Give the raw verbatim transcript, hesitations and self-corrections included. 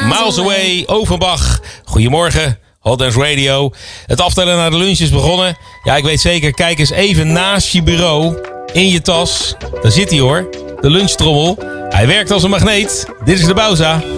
Miles Away, Overbach. Goedemorgen, Hot Dance Radio. Het aftellen naar de lunch is begonnen. Ja, ik weet zeker, kijk eens even naast je bureau. In je tas. Daar zit hij hoor, de lunchtrommel. Hij werkt als een magneet. Dit is de Bauza.